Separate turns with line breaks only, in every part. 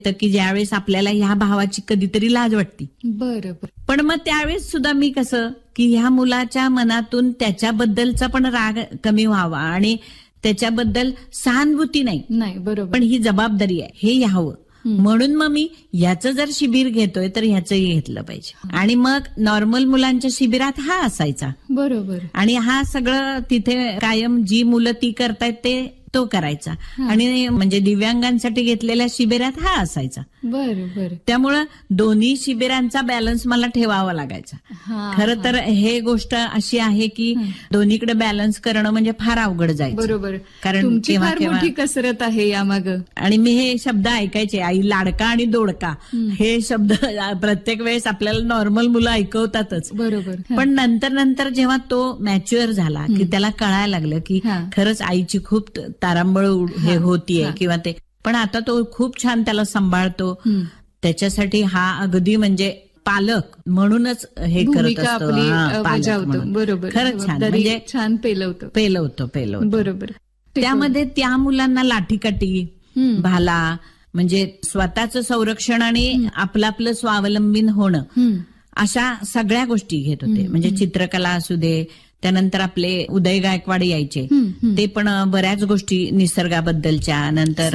तर की ज्यावेळेस आपल्याला ह्या भावाची कधीतरी लाज वाटते.
बरोबर.
पण मग त्यावेळेस सुद्धा मी कसं की ह्या मुलाच्या मनातून त्याच्याबद्दलचा पण राग कमी व्हावा आणि त्याच्याबद्दल सहानुभूती
नाही. बरोबर.
पण ही जबाबदारी आहे, हे यावं म्हणून मग मी ह्याचं जर शिबिर घेतोय तर ह्याचंही घेतलं पाहिजे. आणि मग नॉर्मल मुलांच्या शिबिरात हा असायचा.
बरोबर.
आणि हा सगळं तिथे कायम जी मुलं ती करतायत तो करायचा. आणि म्हणजे दिव्यांगांसाठी घेतलेल्या शिबिरात हा असायचा.
बरोबर.
त्यामुळं दोन्ही शिबिरांचा बॅलन्स मला ठेवावा लागायचा. खरं तर हे गोष्ट अशी आहे की दोन्हीकडे बॅलन्स करणं म्हणजे फार अवघड जायचं.
बरोबर.
कारण
तुमची फार मोठी कसरत आहे यामागं.
आणि मी हे शब्द ऐकायचे, आई लाडका आणि दोडका, हे शब्द प्रत्येक वेळेस आपल्याला नॉर्मल मुलं ऐकवतातच.
बरोबर.
पण नंतर जेव्हा तो मॅच्युअर झाला की त्याला कळायला लागलं की खरंच आईची खूप तारांबळ हे होतीये किंवा ते, पण आता तो खूप छान त्याला सांभाळतो. त्याच्यासाठी हा अगदी म्हणजे पालक म्हणूनच हे करत असतो.
बरोबर.
खरंच छान, म्हणजे
छान पेलवतो. बरोबर.
त्यामध्ये त्या मुलांना लाठीकाठी, भाला, म्हणजे स्वतःचं संरक्षण आणि आपलं स्वावलंबी होणं, अशा सगळ्या गोष्टी घेत होते. म्हणजे चित्रकला असू दे, त्यानंतर आपले उदय गायकवाड यायचे, ते पण बऱ्याच गोष्टी निसर्गाबद्दलच्या, नंतर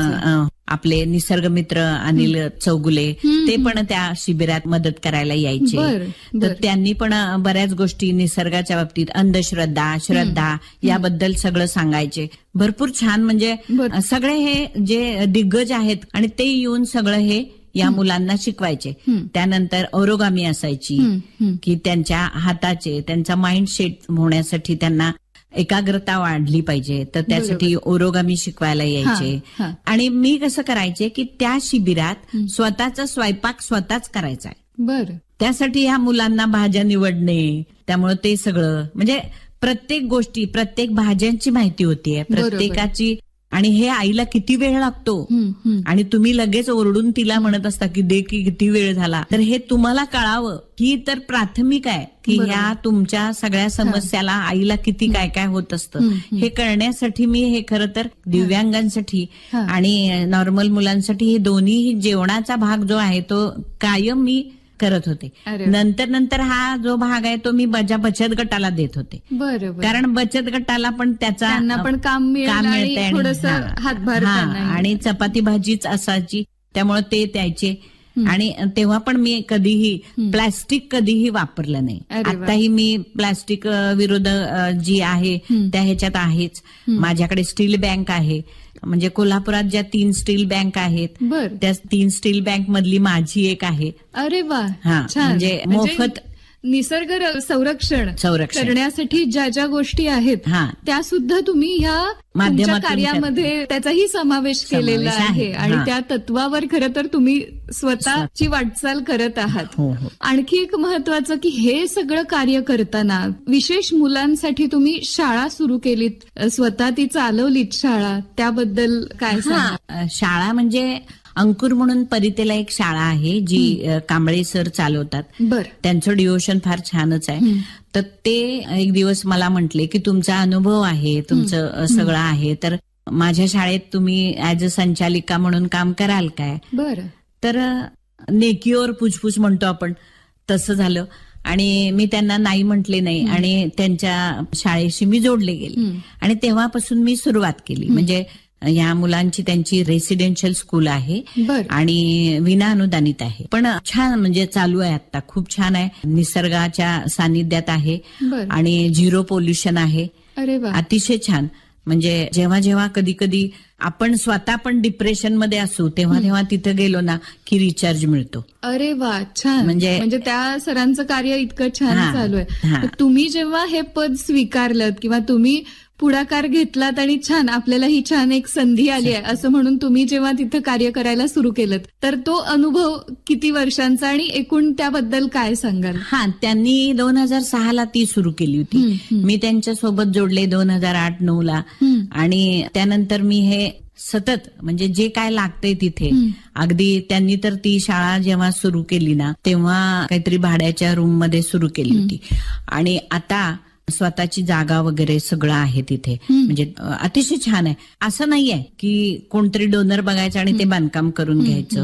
आपले निसर्ग मित्र अनिल चौगुले, ते पण त्या शिबिरात मदत करायला यायचे. तर त्यांनी पण बऱ्याच गोष्टी निसर्गाच्या बाबतीत, अंधश्रद्धा, श्रद्धा याबद्दल सगळं सांगायचे. भरपूर छान, म्हणजे सगळे हे जे दिग्गज आहेत आणि ते येऊन सगळं हे या मुलांना शिकवायचे. त्यानंतर ओरोगामी असायची की त्यांच्या हाताचे, त्यांचा माइंड सेट होण्यासाठी त्यांना एकाग्रता वाढली पाहिजे, तर त्यासाठी ओरोगामी शिकवायला यायचे. आणि मी कसं करायचे की त्या शिबिरात स्वतःचा स्वयंपाक स्वतःच करायचा आहे.
बरं.
त्यासाठी ह्या मुलांना भाज्या निवडणे, त्यामुळे ते सगळं म्हणजे प्रत्येक गोष्टी, प्रत्येक भाज्यांची माहिती होतीये प्रत्येकाची. आणि हे आईला किती वेळ लागतो आणि तुम्ही लगेच ओरडून तिला म्हणत असता की दे की किती वेळ झाला, तर हे तुम्हाला कळावं ही तर प्राथमिक आहे की ह्या तुमच्या सगळ्या समस्याला आईला किती काय काय होत असतं हे कळण्यासाठी मी हे खरं तर दिव्यांगांसाठी आणि नॉर्मल मुलांसाठी हे दोन्ही जेवणाचा भाग जो आहे तो कायम मी करत होते. नंतर हा जो भाग आहे तो मी बचत गटाला देत होते.
बरोबर.
कारण बचत गटाला पण त्यांना
पण काम मिळते, हातभार,
आणि चपाती भाजीच असायची, त्यामुळे ते द्यायचे. आणि तेव्हा पण मी प्लास्टिक कधीही वापरलं नाही. आताही मी प्लास्टिक विरोध जी आहे त्या ह्याच्यात आहेच. माझ्याकडे स्टील बँक आहे, म्हणजे कोल्हापुरात ज्या 3 स्टील बँक आहेत त्या 3 स्टील बँक मधली माझी एक आहे.
अरे वा.
म्हणजे मोफत
निसर्ग संरक्षण करण्यासाठी ज्या ज्या गोष्टी आहेत त्या सुद्धा तुम्ही ह्या तुमच्या कार्यामध्ये त्याचाही समावेश केलेला आहे. आणि त्या तत्वावर खरं तर तुम्ही स्वतःची वाटचाल करत आहात. आणखी एक महत्वाचं की हे सगळं कार्य करताना विशेष मुलांसाठी तुम्ही शाळा सुरू केलीत, स्वतः ती चालवलीत शाळा, त्याबद्दल काय सांगा?
शाळा म्हणजे अंकुर म्हणून परितेला एक शाळा आहे जी कांबळे सर चालवतात. त्यांचं डिव्होशन फार छानच आहे. तर ते एक दिवस मला म्हटले की तुमचा अनुभव आहे, तुमचं सगळं आहे, तर माझ्या शाळेत तुम्ही ऍज अ संचालिका म्हणून काम कराल काय?
बरं.
तर नेकीवर पुछपुछ म्हणतो आपण, तसं झालं. आणि मी त्यांना नाही म्हटले नाही आणि त्यांच्या शाळेशी मी जोडले गेले. आणि तेव्हापासून मी सुरुवात केली. म्हणजे या मुलांची त्यांची रेसिडेन्शियल स्कूल आहे आणि विना अनुदानित आहे, पण छान म्हणजे चालू आहे आता, खूप छान आहे. निसर्गाच्या सानिध्यात आहे आणि झिरो पोल्युशन आहे. अतिशय छान. म्हणजे जेव्हा जेव्हा कधी आपण स्वतः पण डिप्रेशन मध्ये असू तेव्हा तिथं गेलो ना की रिचार्ज मिळतो.
अरे वा, छान. म्हणजे त्या सरांचं कार्य इतकं छान चालू आहे. तुम्ही जेव्हा हे पद स्वीकारलं किंवा तुम्ही पुढाकार घेतलात आणि छान आपल्याला ही छान एक संधी आली आहे असं म्हणून तुम्ही जेव्हा तिथं कार्य करायला सुरू केलं, तर तो अनुभव किती वर्षांचा आणि एकूण त्याबद्दल काय सांगाल?
त्यांनी 2006 ती सुरू केली होती. मी त्यांच्यासोबत जोडले 2008-09 ला. आणि त्यानंतर मी हे सतत म्हणजे जे काय लागतंय तिथे अगदी, त्यांनी तर ती शाळा जेव्हा सुरू केली ना तेव्हा काहीतरी भाड्याच्या रूम मध्ये सुरू केली होती. आणि आता स्वतःची जागा वगैरे सगळं आहे तिथे. म्हणजे अतिशय छान आहे. असं नाहीये की कोणतरी डोनर बघायचं आणि ते बांधकाम करून घ्यायचं.